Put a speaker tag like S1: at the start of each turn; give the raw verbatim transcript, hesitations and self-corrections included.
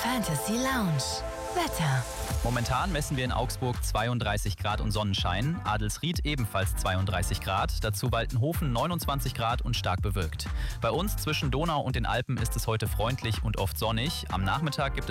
S1: Fantasy Lounge. Wetter.
S2: Momentan messen wir in Augsburg zweiunddreißig Grad und Sonnenschein, Adelsried ebenfalls zweiunddreißig Grad, dazu Waltenhofen neunundzwanzig Grad und stark bewölkt. Bei uns zwischen Donau und den Alpen ist es heute freundlich und oft sonnig. Am Nachmittag gibt es